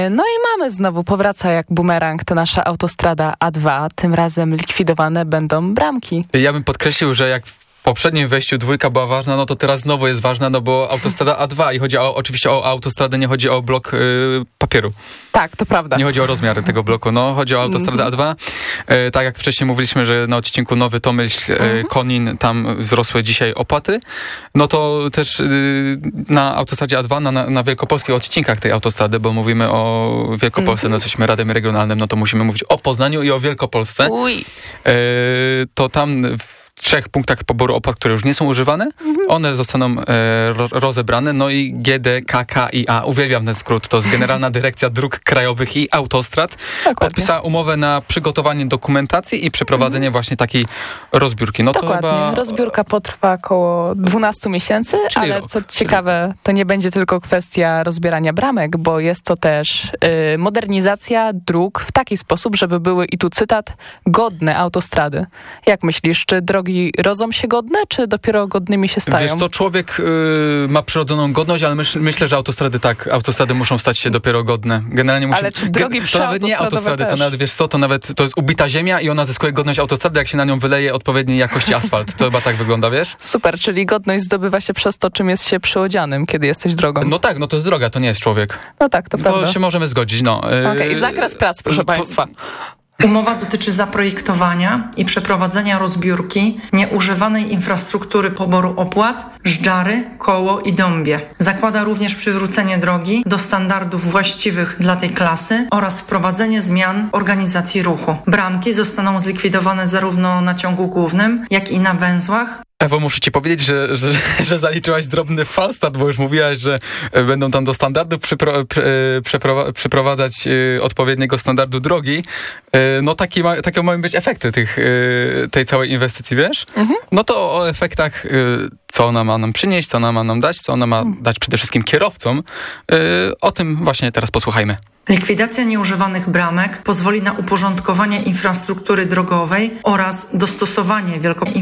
No i powraca jak bumerang ta nasza autostrada A2, tym razem likwidowane będą bramki. Ja bym podkreślił, że jak w poprzednim wejściu dwójka była ważna, no to teraz znowu jest ważna, no bo autostrada A2 i chodzi oczywiście o autostradę, nie chodzi o blok papieru. Tak, to prawda. Nie chodzi o rozmiary tego bloku, no chodzi o autostradę A2. Tak jak wcześniej mówiliśmy, że na odcinku Nowy Tomyśl, Konin, tam wzrosły dzisiaj opłaty, no to też na autostradzie A2, na wielkopolskich odcinkach tej autostrady, bo mówimy o Wielkopolsce, no jesteśmy radem regionalnym, no to musimy mówić o Poznaniu i o Wielkopolsce. To tam w 3 punktach poboru opłat, które już nie są używane, one zostaną rozebrane, no i GDKKiA, uwielbiam ten skrót, to jest Generalna Dyrekcja Dróg Krajowych i Autostrad, podpisała umowę na przygotowanie dokumentacji i przeprowadzenie właśnie takiej rozbiórki. No Dokładnie, to chyba... rozbiórka potrwa około 12 miesięcy, ale co ciekawe, to nie będzie tylko kwestia rozbierania bramek, bo jest to też modernizacja dróg w taki sposób, żeby były, i tu cytat, godne autostrady. Jak myślisz, czy drogi rodzą się godne, czy dopiero godnymi się stają? Wiesz co, człowiek ma przyrodzoną godność, ale myślę, że autostrady muszą stać się dopiero godne. Generalnie ale czy drogi to nawet nie autostrady, to nawet, wiesz co, to jest ubita ziemia i ona zyskuje godność autostrady, jak się na nią wyleje odpowiedniej jakości asfalt. To chyba tak wygląda, wiesz? Super, czyli godność zdobywa się przez to, czym jest się przyodzianym, kiedy jesteś drogą. No tak, no to jest droga, to nie jest człowiek. No tak, to prawda. To się możemy zgodzić, no. Okej, zakres prac, proszę państwa. Umowa dotyczy zaprojektowania i przeprowadzenia rozbiórki nieużywanej infrastruktury poboru opłat Żdżary, Koło i Dąbie. Zakłada również przywrócenie drogi do standardów właściwych dla tej klasy oraz wprowadzenie zmian w organizacji ruchu. Bramki zostaną zlikwidowane zarówno na ciągu głównym, jak i na węzłach. Ewo, muszę ci powiedzieć, że zaliczyłaś drobny falstart, bo już mówiłaś, że będą tam do standardów przyprowadzać odpowiedniego standardu drogi. No takie mają być efekty tej całej inwestycji, wiesz? No to o efektach, co ona ma nam przynieść, co ona ma nam dać, co ona ma dać przede wszystkim kierowcom, o tym właśnie teraz posłuchajmy. Likwidacja nieużywanych bramek pozwoli na uporządkowanie infrastruktury drogowej oraz dostosowanie